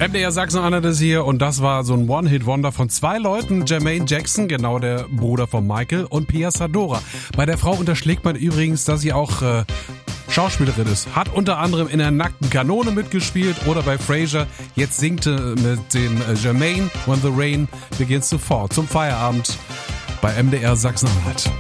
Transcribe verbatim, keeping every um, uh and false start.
M D R Sachsen-Anhalt ist hier und das war so ein One-Hit-Wonder von zwei Leuten. Jermaine Jackson, genau der Bruder von Michael, und Pia Zadora. Bei der Frau unterschlägt man übrigens, dass sie auch äh, Schauspielerin ist. Hat unter anderem in der Nackten Kanone mitgespielt oder bei Frasier. Jetzt singt äh, mit dem äh, Jermaine When the Rain Begins to Fall zum Feierabend bei M D R Sachsen-Anhalt.